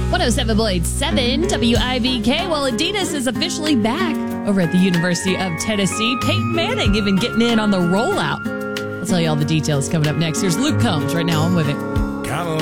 107.7 WIBK. Well, Adidas is officially back over at the University of Tennessee. Peyton Manning even getting in on the rollout. I'll tell you all the details coming up next. Here's Luke Combs right now. I'm with it.